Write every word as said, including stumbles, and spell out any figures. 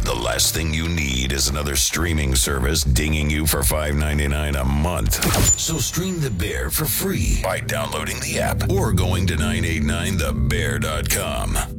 The last thing you need is another streaming service dinging you for five ninety-nine a month. So stream The Bear for free by downloading the app or going to nine eighty-nine the bear dot com.